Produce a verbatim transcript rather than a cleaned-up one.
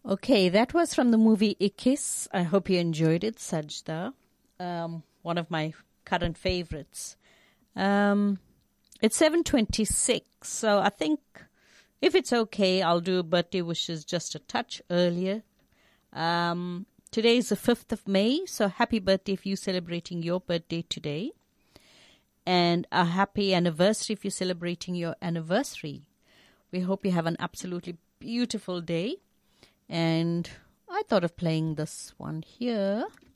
Okay, that was from the movie Ikis. I hope you enjoyed it, Sajda. Um, one of my current favorites. Um, it's seven twenty-six, so I think if it's okay, I'll do birthday wishes just a touch earlier. Um, today is the fifth of May, so happy birthday if you're celebrating your birthday today. And a happy anniversary if you're celebrating your anniversary. We hope you have an absolutely beautiful day. And I thought of playing this one here.